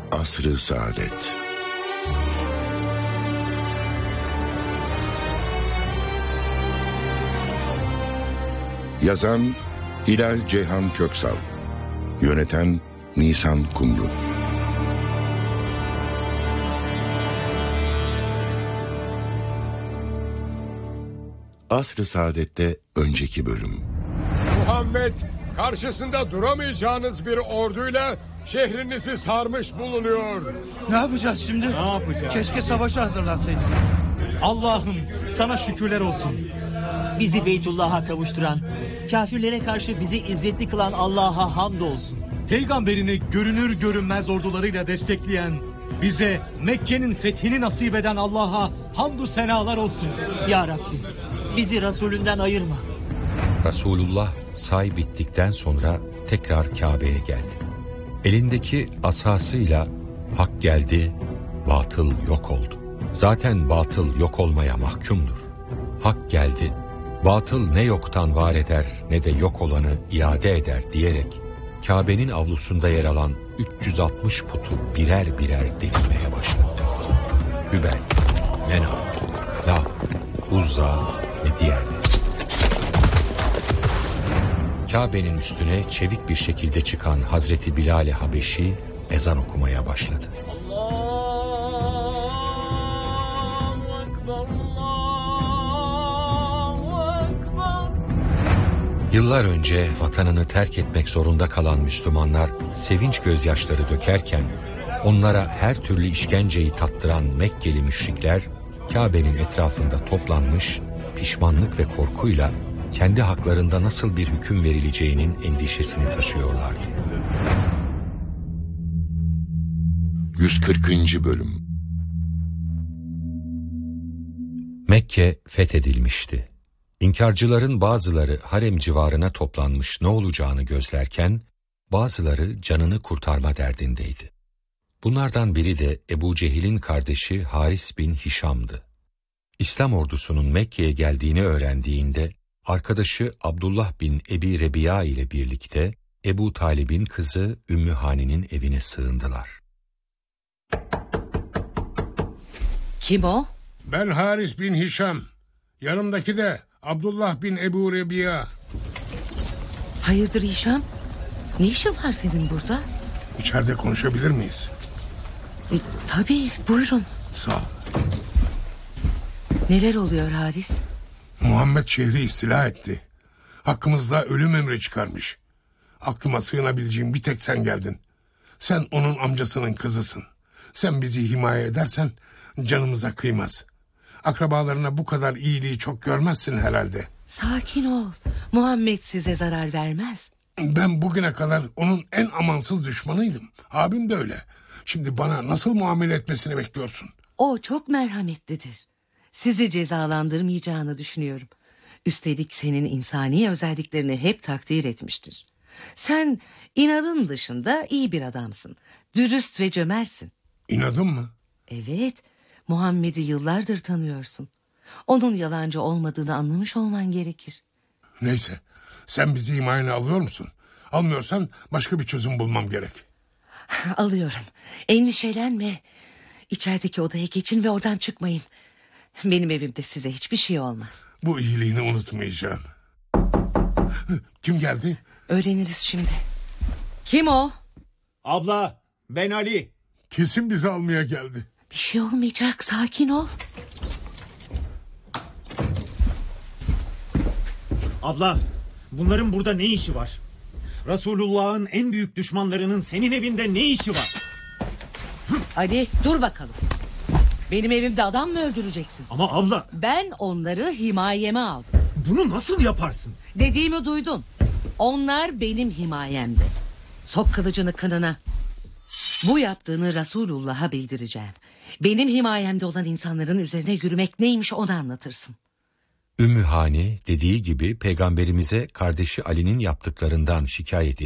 Asr-ı Saadet. Yazan Hilal Ceyhan Köksal, yöneten Nisan Kumru. Asr-ı Saadet'te önceki bölüm. Muhammed karşısında duramayacağınız bir orduyla şehrinizi sarmış bulunuyor. Ne yapacağız şimdi? Ne yapacağız? Keşke savaşa hazırlansaydık. Allah'ım sana şükürler olsun. Bizi Beytullah'a kavuşturan, kafirlere karşı bizi izzetli kılan Allah'a hamdolsun. Peygamberini görünür görünmez ordularıyla destekleyen, bize Mekke'nin fethini nasip eden Allah'a hamdü senalar olsun. Ya Rabbi, bizi Resulünden ayırma. Resulullah say bittikten sonra tekrar Kabe'ye geldi. Elindeki asasıyla hak geldi, batıl yok oldu. Zaten batıl yok olmaya mahkumdur. Hak geldi, batıl ne yoktan var eder ne de yok olanı iade eder diyerek Kabe'nin avlusunda yer alan 360 putu birer birer delmeye başladı. Hübel, Menat, Lat, Uzza ve diğerleri. Kabe'nin üstüne çevik bir şekilde çıkan Hazreti Bilal-i Habeşi ezan okumaya başladı. Yıllar önce vatanını terk etmek zorunda kalan Müslümanlar sevinç gözyaşları dökerken onlara her türlü işkenceyi tattıran Mekkeli müşrikler Kabe'nin etrafında toplanmış, pişmanlık ve korkuyla kendi haklarında nasıl bir hüküm verileceğinin endişesini taşıyorlardı. 140. Bölüm. Mekke fethedilmişti. İnkarcıların bazıları harem civarına toplanmış ne olacağını gözlerken, bazıları canını kurtarma derdindeydi. Bunlardan biri de Ebu Cehil'in kardeşi Haris bin Hişam'dı. İslam ordusunun Mekke'ye geldiğini öğrendiğinde, arkadaşı Abdullah bin Ebi Rebiya ile birlikte Ebu Talib'in kızı Ümmü Hani'nin evine sığındılar. Kim o? Ben Haris bin Hişam. Yanımdaki de Abdullah bin Ebu Rebiya. Hayırdır Hişam? Ne işin var senin burada? İçeride konuşabilir miyiz? Tabii buyurun. Sağ ol. Neler oluyor Haris? Muhammed şehri istila etti. Hakkımızda ölüm emri çıkarmış. Aklıma sığınabileceğim bir tek sen geldin. Sen onun amcasının kızısın. Sen bizi himaye edersen canımıza kıymaz. Akrabalarına bu kadar iyiliği çok görmezsin herhalde. Sakin ol. Muhammed size zarar vermez. Ben bugüne kadar onun en amansız düşmanıydım. Abim de öyle. Şimdi bana nasıl muamele etmesini bekliyorsun? O çok merhametlidir. Sizi cezalandırmayacağını düşünüyorum. Üstelik senin insani özelliklerini hep takdir etmiştir. Sen inadın dışında iyi bir adamsın. Dürüst ve cömertsin. İnadım mı? Evet, Muhammed'i yıllardır tanıyorsun. Onun yalancı olmadığını anlamış olman gerekir. Neyse, sen bizi himayene alıyor musun? Almıyorsan başka bir çözüm bulmam gerek. Alıyorum. Endişelenme. İçerideki odaya geçin ve oradan çıkmayın. Benim evimde size hiçbir şey olmaz. Bu iyiliğini unutmayacağım. Kim geldi? Öğreniriz şimdi. Kim o? Abla ben Ali. Kesin bizi almaya geldi. Bir şey olmayacak, sakin ol. Abla bunların burada ne işi var? Resulullah'ın en büyük düşmanlarının senin evinde ne işi var? Ali dur bakalım. Benim evimde adam mı öldüreceksin? Ama abla... Ben onları himayeme aldım. Bunu nasıl yaparsın? Dediğimi duydun. Onlar benim himayemde. Sok kılıcını kınına. Bu yaptığını Resulullah'a bildireceğim. Benim himayemde olan insanların üzerine yürümek neymiş onu anlatırsın. Ümmü Hani dediği gibi peygamberimize kardeşi Ali'nin yaptıklarından şikayet